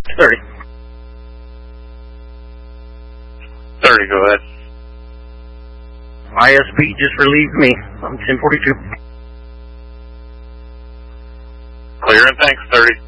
30. 30, go ahead. ISB just relieved me. I'm 1042. Clear and thanks, 30.